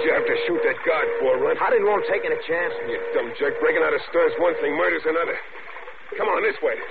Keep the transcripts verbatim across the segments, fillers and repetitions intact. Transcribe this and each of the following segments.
you have to shoot that guard for, Runt? I didn't want taking a chance. You dumb jerk. Breaking out of stern's one thing, murder's another. Come on, this way.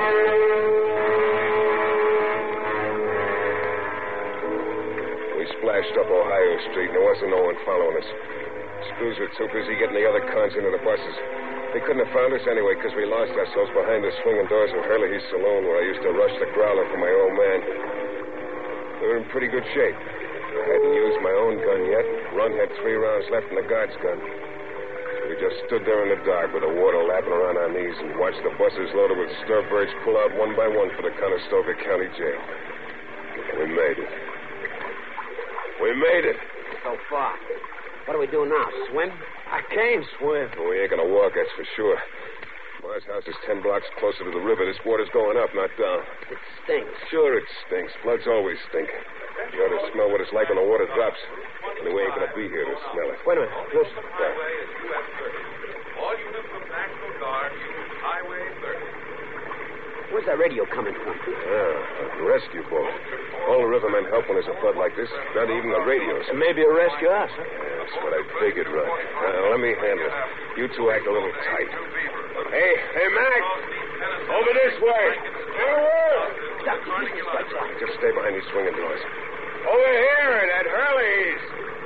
We splashed up Ohio Street, and there wasn't no one following us. Screws were too busy getting the other cons into the buses. They couldn't have found us anyway because we lost ourselves behind the swinging doors of Hurley's saloon where I used to rush the growler for my old man. We were in pretty good shape. I hadn't used my own gun yet. Ron had three rounds left in the guard's gun. We just stood there in the dark with the water lapping around our knees and watched the buses loaded with Sturbridge pull out one by one for the Conestoga County Jail. We made it. We made it. So far. What do we do now? Swim? I can't swim. We ain't gonna walk, that's for sure. Mars' house is ten blocks closer to the river. This water's going up, not down. It stinks. Sure it stinks. Floods always stink. You ought to smell what it's like when the water drops. And we ain't gonna be here to smell it. Wait a minute. Listen. Yeah. All units of National Guard use Highway thirty. Where's that radio coming from? Yeah, a rescue boat. All the rivermen help when there's a flood like this. Not even the radios. And maybe a rescue us. Huh? Yeah, that's what I figured, Runt. Now, let me handle it. You two act a little tight. Hey, hey, Mac! Over this way! Stop. Jesus Christ, stop. Just stay behind these swinging doors. Over here at Hurley's.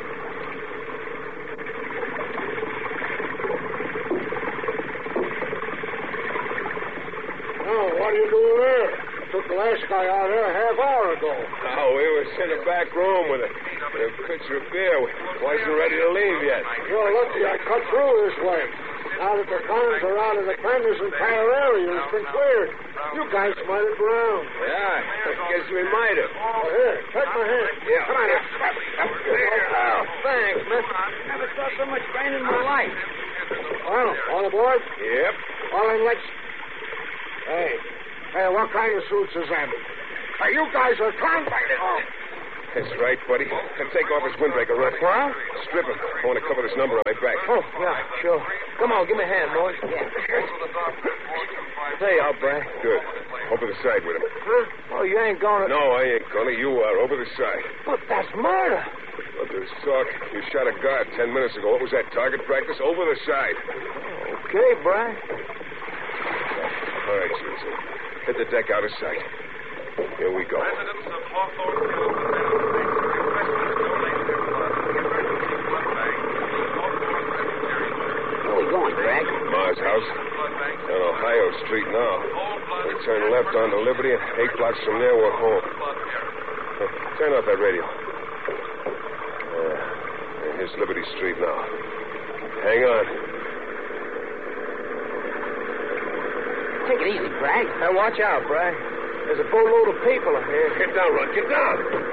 Oh, what are you doing there? Took the last guy out there a half hour ago. Oh, we was in the back room with a, with a pitcher of beer. We wasn't ready to leave yet. You're lucky I cut through this way. Now that the cons are out of the Candace and Tyler area, it's been cleared. You guys might have drowned. Yeah, I guess we might have. Oh, here, take my hand. Yeah. Come on here. Oh, thanks, man. Never saw so much rain in my life. Well, all aboard? Yep. Well, then let's... Hey, hey, what kind of suits is that? Hey, you guys are convicted. Oh. That's right, buddy. And take off his windbreaker, Runt. What? Strip him. I want to cover this number on my back. Oh, yeah, sure. Come on, give me a hand, boys. Yeah. There you are, Brad. Good. Over the side with him. Huh? Oh, you ain't going to... No, I ain't gonna. You are. Over the side. But that's murder. Look, there's talk. You shot a guard ten minutes ago. What was that, target practice? Over the side. Okay, Brad. All right, Susan. Hit the deck out of sight. Here we go. Residents of Hawthorne Hills, Tennessee, requesting donate their blood to the emergency blood bank to the Hawthorne Presbyterian Church. Where are we going, Greg? Mars' house. On Ohio Street now. We turn left onto Liberty, and eight blocks from there, we're home. Hey, turn off that radio. Uh, here's Liberty Street now. Hang on. Take it easy, Bragg. Hey, watch out, Bragg. There's a boatload of people in here. Get down, Runt. Get down.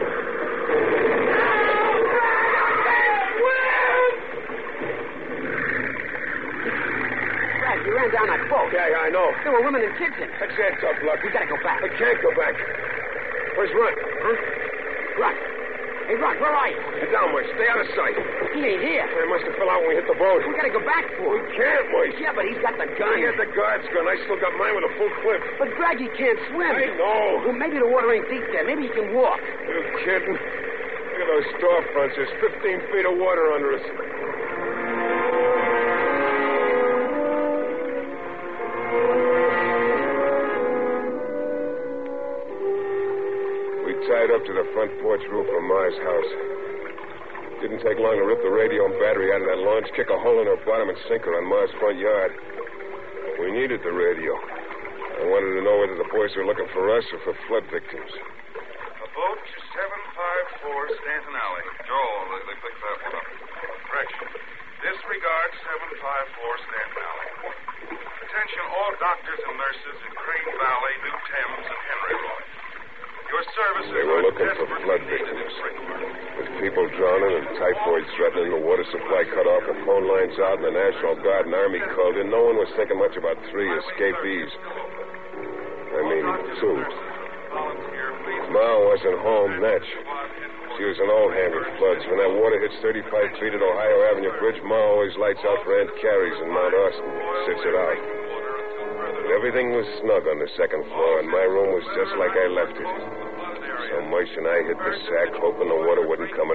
Bragg, you ran down that boat. Yeah, yeah, I know. There were women and kids in it. That's it, tough luck. We gotta go back. I can't go back. Where's Runt? Huh? Runt. Hey, Runt, where are you? Get down, Moise. Stay out of sight. He ain't here. I must have fell out when we hit the boat. We gotta go back for him. We can't, Moise. Yeah, but he's got the gun. I got the guard's gun. I still got mine with a full clip. But Bragg, he can't swim. I know. Well, maybe the water ain't deep there. Maybe he can walk. You kidding? Look at those storefronts. There's fifteen feet of water under us. We tied up to the front porch roof of Mars' house. Didn't take long to rip the radio and battery out of that launch, kick a hole in her bottom, and sink her on Mars' front yard. We needed the radio. I wanted to know whether the boys were looking for us or for flood victims. A boat to seven five four Stanton Alley. Joel, they, they picked that one up. Correction. Disregard seven five four Stanton Alley. Attention all doctors and nurses in Crane Valley, New Thames, and Henry Roy. Your services They were are looking for desperately flood needed victims. in Springfield. With people drowning and typhoid threatening, the water supply cut off, and phone lines out, and the National Guard and Army called in, no one was thinking much about three escapees. I mean, two. Ma wasn't home, Natch. She was an old hand with floods. When that water hits thirty-five feet at Ohio Avenue Bridge, Ma always lights out for Aunt Carrie's in Mount Austin, sits it out. But everything was snug on the second floor, and my room was just like I left it. So Moise and I hit the sack, hoping the water wouldn't come